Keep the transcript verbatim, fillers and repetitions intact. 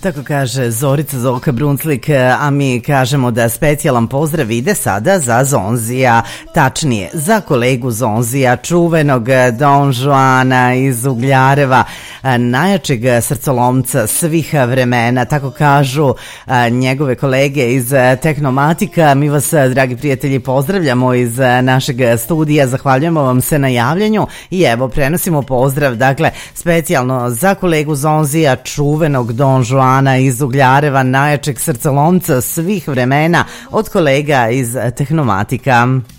Tako kaže Zorica Zoka Brunclik, a mi kažemo da specijalan pozdrav ide sada za Zonzija, tačnije za kolegu Zonzija, čuvenog Don Juana iz Ugljareva, najjačeg srcolomca svih vremena, tako kažu njegove kolege iz Tehnomatika. Mi vas, dragi prijatelji, pozdravljamo iz našeg studija, zahvaljujemo vam se na javljanju i evo prenosimo pozdrav, dakle, specijalno za kolegu Zonzija, čuvenog Don Juana iz Ugljareva, najjačeg srcolomca svih vremena, od kolega iz Tehnomatika.